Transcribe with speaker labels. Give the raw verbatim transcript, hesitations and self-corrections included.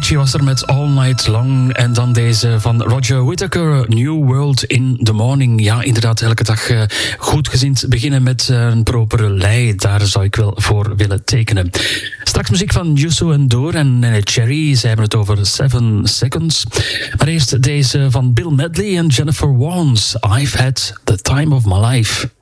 Speaker 1: Avicii was er met All Night Long. En dan deze van Roger Whittaker, New World in the Morning. Ja, inderdaad, elke dag uh, goedgezind beginnen met uh, een propere lei. Daar zou ik wel voor willen tekenen. Straks muziek van Youssou N'Dour en Nene Cherry. Ze hebben het over Seven Seconds. Maar eerst deze van Bill Medley en Jennifer Warnes. I've had the time of my life.